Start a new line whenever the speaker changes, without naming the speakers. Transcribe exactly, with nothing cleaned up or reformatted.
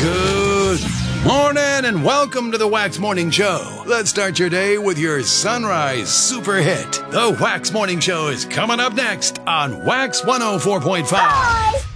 Good morning and welcome to the Wax Morning Show. Let's start your day with your Sunrise Super Hit. The Wax Morning Show is coming up next on Wax one oh four point five.
Bye.